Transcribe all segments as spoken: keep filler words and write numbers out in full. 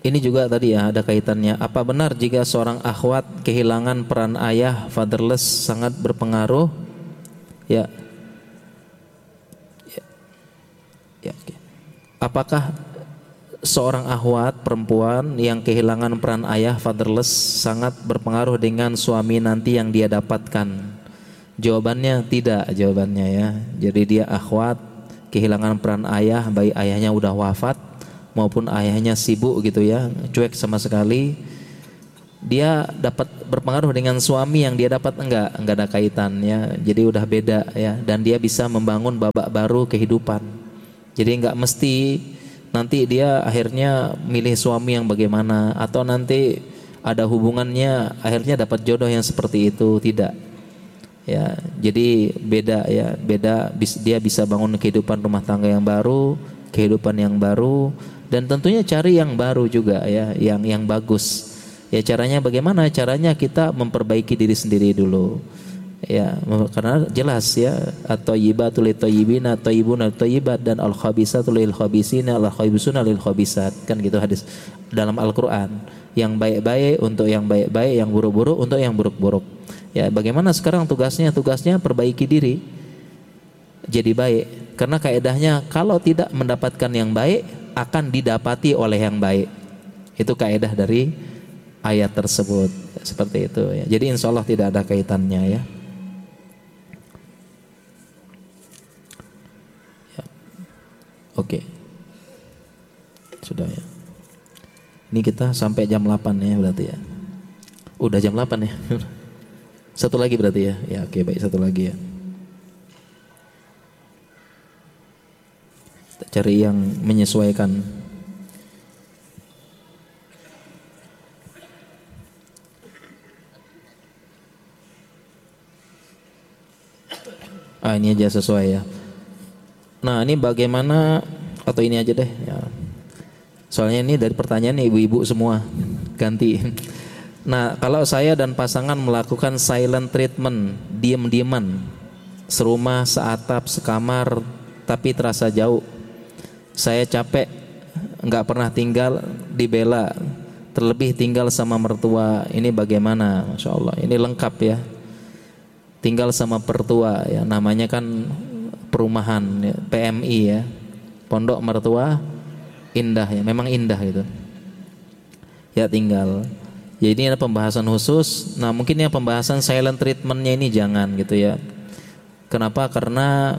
Ini juga tadi ya ada kaitannya. Apa benar jika seorang akhwat kehilangan peran ayah, fatherless sangat berpengaruh? Ya. Ya. Ya, oke. Apakah seorang akhwat perempuan yang kehilangan peran ayah, fatherless sangat berpengaruh dengan suami nanti yang dia dapatkan? Jawabannya tidak, jawabannya ya. Jadi dia akhwat kehilangan peran ayah, baik ayahnya udah wafat maupun ayahnya sibuk gitu ya, cuek sama sekali, dia dapat berpengaruh dengan suami yang dia dapat enggak, enggak ada kaitannya. Jadi udah beda ya, dan dia bisa membangun babak baru kehidupan. Jadi enggak mesti nanti dia akhirnya milih suami yang bagaimana, atau nanti ada hubungannya akhirnya dapat jodoh yang seperti itu, tidak. Ya, jadi beda ya, beda. Dia bisa bangun kehidupan rumah tangga yang baru, kehidupan yang baru, dan tentunya cari yang baru juga ya, yang yang bagus. Ya caranya bagaimana? Caranya kita memperbaiki diri sendiri dulu. Ya, karena jelas ya, at-thayyibatu lit-thayyibina, at-thayyibuna lit-thayyibat, dan al-khabisatu lil-khabisina, al-khabisuna lil-khabisat. Kan gitu hadis dalam Al-Qur'an. Yang baik-baik untuk yang baik-baik, yang buruk-buruk untuk yang buruk-buruk. Ya, bagaimana sekarang tugasnya? Tugasnya perbaiki diri jadi baik. Karena kaedahnya kalau tidak mendapatkan yang baik akan didapati oleh yang baik. Itu kaedah dari ayat tersebut. Seperti itu ya. Jadi insya Allah tidak ada kaitannya ya. Ya. Oke. Sudah ya. Ini kita sampai jam delapan ya berarti ya. Udah jam delapan ya. Satu lagi berarti ya. Ya oke, baik, satu lagi ya. Kita cari yang menyesuaikan. Ah, ini aja sesuai ya. Nah, ini bagaimana, atau ini aja deh ya. Soalnya ini dari pertanyaan ibu-ibu semua. Ganti. Nah, kalau saya dan pasangan melakukan silent treatment, diam-diaman, serumah, seatap, sekamar, tapi terasa jauh. Saya capek, nggak pernah tinggal, dibela, terlebih tinggal sama mertua. Ini bagaimana? Masya Allah, ini lengkap ya. Tinggal sama mertua ya, namanya kan perumahan ya, P M I ya, Pondok Mertua Indah ya, memang indah gitu. Ya tinggal. Jadi ini ada pembahasan khusus. Nah mungkin yang pembahasan silent treatmentnya ini jangan gitu ya. Kenapa? Karena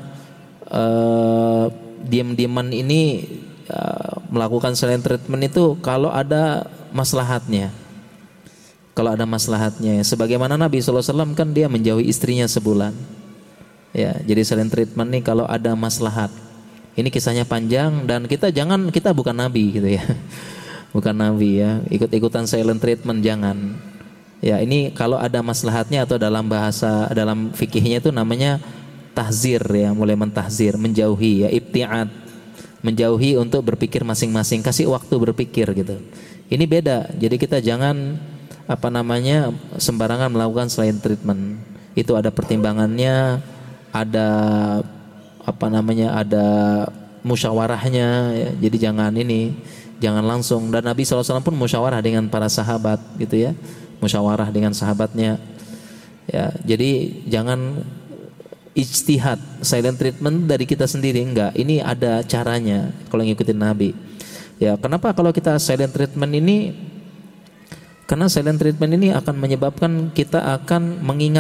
uh, diam-diaman ini uh, melakukan silent treatment itu kalau ada maslahatnya. Kalau ada maslahatnya, sebagaimana Nabi shallallahu alaihi wasallam kan dia menjauhi istrinya sebulan. Ya, jadi silent treatment nih kalau ada maslahat. Ini kisahnya panjang dan kita jangan, kita bukan Nabi gitu ya. Bukan Nabi ya, ikut-ikutan silent treatment jangan. Ya ini kalau ada maslahatnya, atau dalam bahasa, dalam fikihnya itu namanya tahzir ya, mulai mentahzir, menjauhi ya, ibtiad, menjauhi untuk berpikir masing-masing, kasih waktu berpikir gitu. Ini beda, jadi kita jangan apa namanya sembarangan melakukan silent treatment. Itu ada pertimbangannya, ada apa namanya, ada musyawarahnya ya. Jadi jangan ini, jangan langsung. Dan Nabi shallallahu alaihi wasallam pun musyawarah dengan para sahabat gitu ya, musyawarah dengan sahabatnya ya. Jadi jangan ijtihad silent treatment dari kita sendiri, enggak. Ini ada caranya kalau ngikutin Nabi ya. Kenapa kalau kita silent treatment ini? Karena silent treatment ini akan menyebabkan kita akan mengingat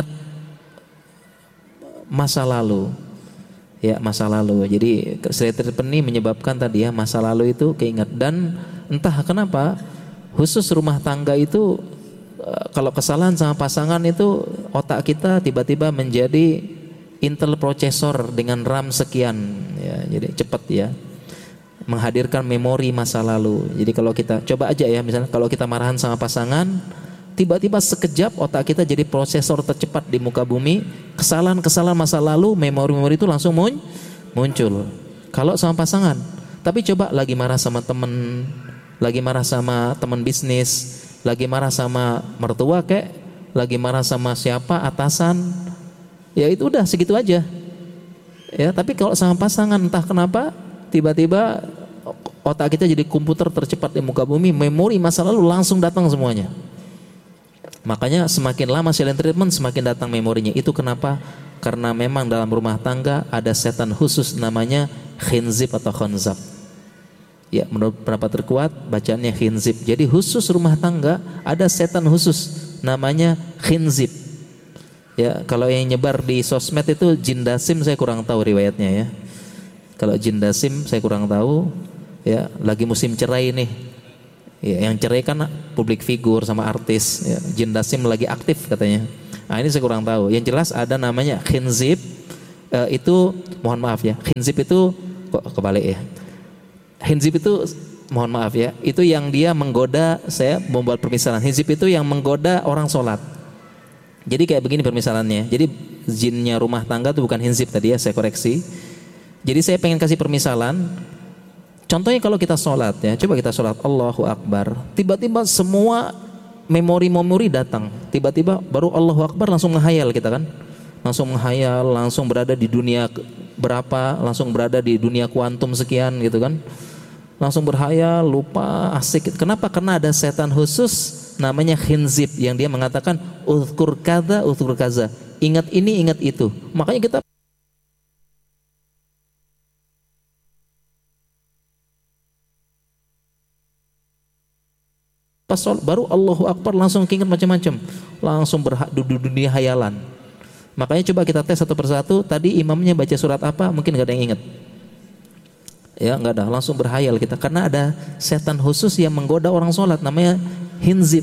masa lalu ya, masa lalu. Jadi silent treatment ini menyebabkan tadi ya, masa lalu itu keingat. Dan entah kenapa khusus rumah tangga itu, kalau kesalahan sama pasangan itu, otak kita tiba-tiba menjadi Intel processor dengan RAM sekian ya, jadi cepat ya menghadirkan memori masa lalu. Jadi kalau kita coba aja ya, misalnya kalau kita marahan sama pasangan, tiba-tiba sekejap otak kita jadi prosesor tercepat di muka bumi. Kesalahan-kesalahan masa lalu, memori-memori itu langsung muncul. Kalau sama pasangan. Tapi coba lagi marah sama temen, lagi marah sama teman bisnis, lagi marah sama mertua kek, lagi marah sama siapa, atasan, ya itu udah segitu aja. Ya, tapi kalau sama pasangan entah kenapa tiba-tiba otak kita jadi komputer tercepat di muka bumi, memori masa lalu langsung datang semuanya. Makanya semakin lama silent treatment semakin datang memorinya. Itu kenapa? Karena memang dalam rumah tangga ada setan khusus namanya khinzib atau khonzab. Ya, menurut pendapat terkuat bacaannya khinzib. Jadi khusus rumah tangga ada setan khusus namanya khinzib. Ya, kalau yang nyebar di sosmed itu jin dasim, saya kurang tahu riwayatnya ya. Kalau jin dasim saya kurang tahu. Ya, lagi musim cerai nih. Ya, yang cerai kan publik figur sama artis. Ya, jin dasim lagi aktif katanya. Nah, ini saya kurang tahu. Yang jelas ada namanya khinzib. E, itu mohon maaf ya. Khinzib itu kok kebalik ya. Khinzib itu mohon maaf ya. Itu yang dia menggoda, saya membuat permisalan. Khinzib itu yang menggoda orang sholat. Jadi kayak begini permisalannya. Jadi jinnya rumah tangga itu bukan khinzib tadi ya, saya koreksi. Jadi saya pengen kasih permisalan. Contohnya kalau kita sholat ya, coba kita sholat Allahu Akbar, tiba-tiba semua memori-memori datang, tiba-tiba baru Allahu Akbar langsung menghayal kita kan, langsung menghayal, langsung berada di dunia berapa, langsung berada di dunia kuantum sekian gitu kan, langsung berhayal, lupa, asik. Kenapa? Karena ada setan khusus namanya khinzib yang dia mengatakan uzkur kaza, uzkur kaza, ingat ini, ingat itu. Makanya kita pas baru Allahu Akbar langsung keinget macam-macam, langsung berhak di dunia hayalan. Makanya coba kita tes satu persatu. Tadi imamnya baca surat apa? Mungkin nggak ada yang ingat. Ya nggak ada, langsung berhayal kita. Karena ada setan khusus yang menggoda orang sholat, namanya khinzib.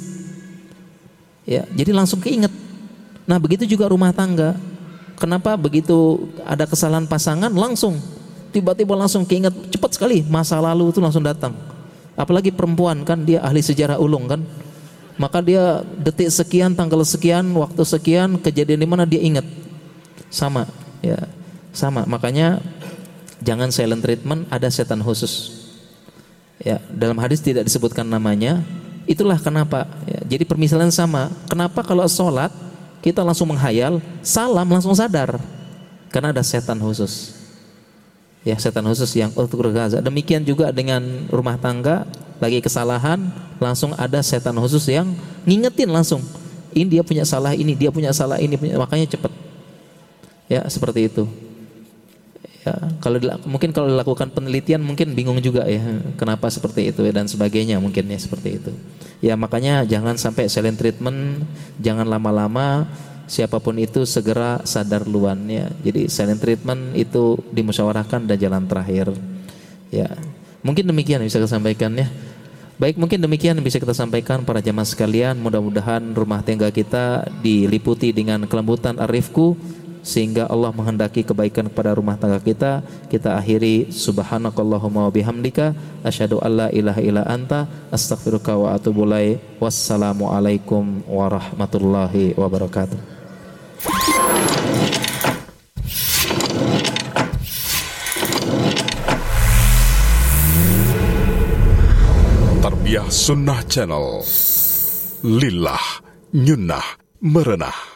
Ya, jadi langsung keinget. Nah begitu juga rumah tangga. Kenapa begitu ada kesalahan pasangan langsung tiba-tiba langsung keinget, cepat sekali masa lalu itu langsung datang. Apalagi perempuan kan, dia ahli sejarah ulung kan, maka dia detik sekian, tanggal sekian, waktu sekian, kejadian di mana dia ingat. Sama ya, sama. Makanya jangan silent treatment, ada setan khusus ya, dalam hadis tidak disebutkan namanya. Itulah kenapa ya. Jadi permisalan sama. Kenapa kalau sholat kita langsung menghayal, salam langsung sadar, karena ada setan khusus. Ya, setan khusus yang uzkur kaza. Demikian juga dengan rumah tangga, lagi kesalahan, langsung ada setan khusus yang ngingetin langsung. Ini dia punya salah ini, dia punya salah ini, punya, makanya cepat. Ya, seperti itu. Ya, kalau mungkin kalau dilakukan penelitian mungkin bingung juga ya, kenapa seperti itu ya, dan sebagainya mungkin ya seperti itu. Ya, makanya jangan sampai silent treatment, jangan lama-lama. Siapapun itu segera sadar luannya. Jadi silent treatment itu dimusyawarahkan dan jalan terakhir. Ya, mungkin demikian yang bisa saya sampaikan ya. Baik, mungkin demikian yang bisa kita sampaikan para jamaah sekalian. Mudah-mudahan rumah tangga kita diliputi dengan kelembutan ar-rifqu, sehingga Allah menghendaki kebaikan kepada rumah tangga kita. Kita akhiri subhanakallahumma wa bihamdika asyhadu alla ilaha illa anta astaghfiruka wa atubu ilaik. Wassalamu alaikum warahmatullahi wabarakatuh. Tarbiyah Sunnah Channel. Lillah, nyunnah, merenah.